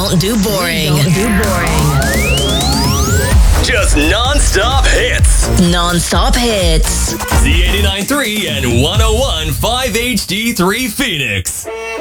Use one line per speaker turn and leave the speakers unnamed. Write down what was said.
don't do boring.
Just non-stop hits.
Non-stop hits.
Z89.3 and 101.5 HD3 Phoenix.